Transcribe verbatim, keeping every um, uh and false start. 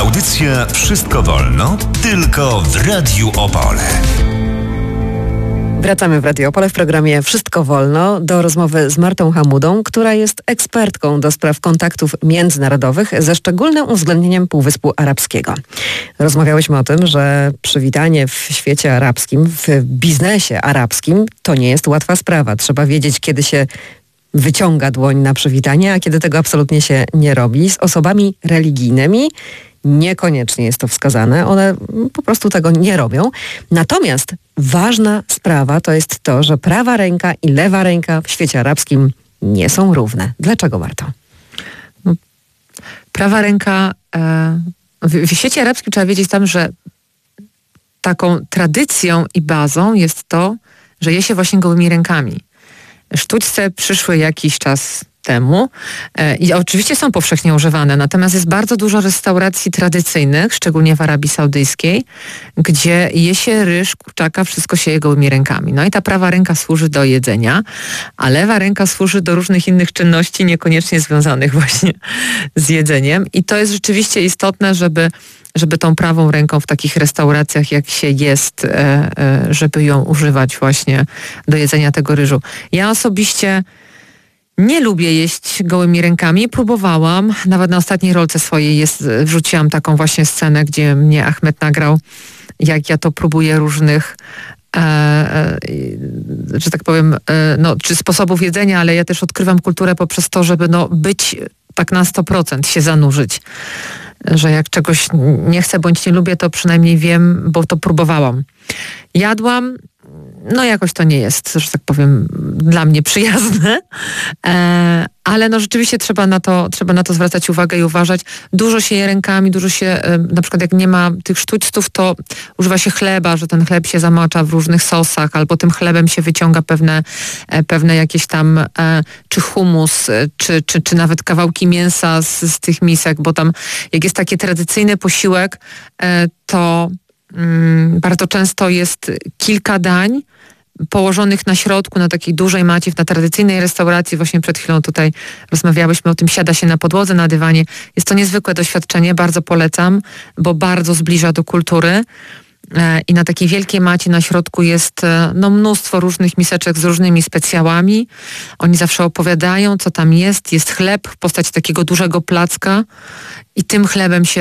Audycja Wszystko Wolno, tylko w Radiu Opole. Wracamy w Radio Opole w programie Wszystko Wolno do rozmowy z Martą Hamudą, która jest ekspertką do spraw kontaktów międzynarodowych ze szczególnym uwzględnieniem Półwyspu Arabskiego. Rozmawiałyśmy o tym, że przywitanie w świecie arabskim, w biznesie arabskim to nie jest łatwa sprawa. Trzeba wiedzieć, kiedy się wyciąga dłoń na przywitanie, a kiedy tego absolutnie się nie robi. Z osobami religijnymi niekoniecznie jest to wskazane. One po prostu tego nie robią. Natomiast ważna sprawa to jest to, że prawa ręka i lewa ręka w świecie arabskim nie są równe. Dlaczego, Marto? No, prawa ręka... E, w, w świecie arabskim trzeba wiedzieć tam, że taką tradycją i bazą jest to, że je się właśnie gołymi rękami. Sztućce przyszły jakiś czas temu e, i oczywiście są powszechnie używane, natomiast jest bardzo dużo restauracji tradycyjnych, szczególnie w Arabii Saudyjskiej, gdzie je się ryż, kurczaka, wszystko się je gołymi rękami. No i ta prawa ręka służy do jedzenia, a lewa ręka służy do różnych innych czynności, niekoniecznie związanych właśnie z jedzeniem. I to jest rzeczywiście istotne, żeby żeby tą prawą ręką w takich restauracjach, jak się jest, e, e, żeby ją używać właśnie do jedzenia tego ryżu. Ja osobiście nie lubię jeść gołymi rękami. Próbowałam, nawet na ostatniej rolce swojej jest, wrzuciłam taką właśnie scenę, gdzie mnie Ahmed nagrał, jak ja to próbuję różnych, e, e, że tak powiem, e, no, czy sposobów jedzenia, ale ja też odkrywam kulturę poprzez to, żeby no, być tak na sto procent, się zanurzyć. Że jak czegoś nie chcę bądź nie lubię, to przynajmniej wiem, bo to próbowałam. Jadłam, no jakoś to nie jest, że tak powiem, dla mnie przyjazne, e, ale no rzeczywiście trzeba na to, trzeba na to zwracać uwagę i uważać. Dużo się je rękami, dużo się, e, na przykład jak nie ma tych sztućców, to używa się chleba, że ten chleb się zamacza w różnych sosach, albo tym chlebem się wyciąga pewne, e, pewne jakieś tam, e, czy humus, e, czy, czy, czy nawet kawałki mięsa z, z tych misek, bo tam jak jest taki tradycyjny posiłek, e, to mm, bardzo często jest kilka dań położonych na środku, na takiej dużej macie, na tradycyjnej restauracji. Właśnie przed chwilą tutaj rozmawiałyśmy o tym, siada się na podłodze, na dywanie. Jest to niezwykłe doświadczenie, bardzo polecam, bo bardzo zbliża do kultury. I na takiej wielkiej macie na środku jest no, mnóstwo różnych miseczek z różnymi specjałami. Oni zawsze opowiadają, co tam jest. Jest chleb w postaci takiego dużego placka i tym chlebem się